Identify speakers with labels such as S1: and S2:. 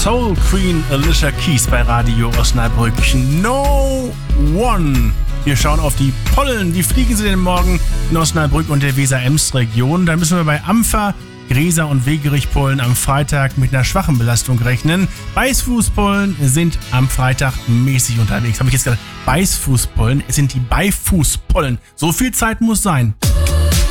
S1: Soul Queen Alicia Keys bei Radio Osnabrück. No One. Wir schauen auf die Pollen. Wie fliegen sie denn morgen in Osnabrück und der Weser-Ems-Region? Da müssen wir bei Ampfer, Gräser und Wegerichpollen am Freitag mit einer schwachen Belastung rechnen. Beißfußpollen sind am Freitag mäßig unterwegs. Habe ich jetzt gesagt, Beißfußpollen? Es sind die Beifußpollen. So viel Zeit muss sein.